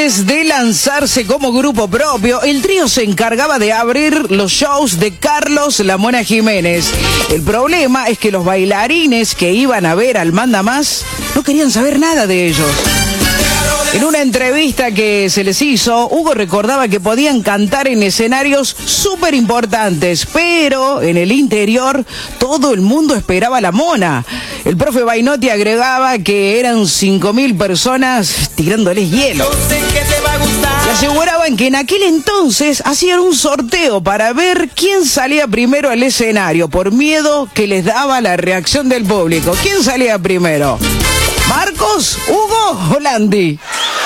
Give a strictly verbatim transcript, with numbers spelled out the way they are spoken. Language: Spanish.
Antes de lanzarse como grupo propio, el trío se encargaba de abrir los shows de Carlos La Mona Jiménez. El problema es que los bailarines que iban a ver al Manda Más no querían saber nada de ellos. En una entrevista que se les hizo, Hugo recordaba que podían cantar en escenarios súper importantes, pero en el interior todo el mundo esperaba a La Mona. El profe Bainotti agregaba que eran cinco mil personas tirándoles hielo. Y aseguraban que en aquel entonces hacían un sorteo para ver quién salía primero al escenario, por miedo que les daba la reacción del público. ¿Quién salía primero? ¿Marcos, Hugo o Landy?